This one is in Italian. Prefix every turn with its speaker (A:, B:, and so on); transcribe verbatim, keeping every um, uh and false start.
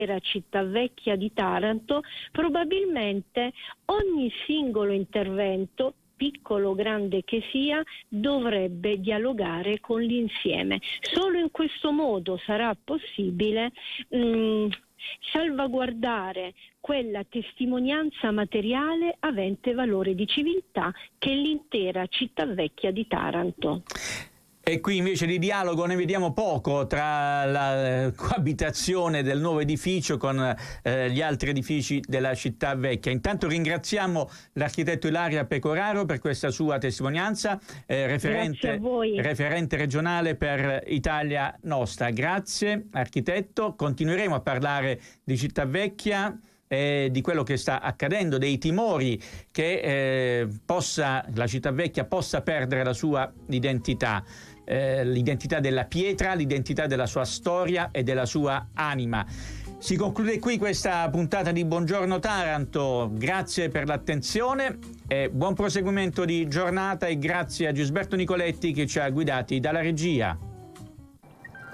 A: città vecchia di Taranto, probabilmente ogni singolo intervento, piccolo o grande che sia, dovrebbe dialogare con l'insieme. Solo in questo modo sarà possibile mh, salvaguardare quella testimonianza materiale avente valore di civiltà che è l'intera città vecchia di Taranto.
B: E qui invece di dialogo ne vediamo poco tra la eh, coabitazione del nuovo edificio con eh, gli altri edifici della città vecchia. Intanto ringraziamo l'architetto Ilaria Pecoraro per questa sua testimonianza, eh, referente, referente regionale per Italia Nostra. Grazie architetto, continueremo a parlare di città vecchia e di quello che sta accadendo, dei timori che eh, possa, la città vecchia possa perdere la sua identità. Eh, l'identità della pietra, l'identità della sua storia e della sua anima. Si conclude qui questa puntata di Buongiorno Taranto, grazie per l'attenzione e buon proseguimento di giornata e grazie a Gisberto Nicoletti che ci ha guidati dalla regia.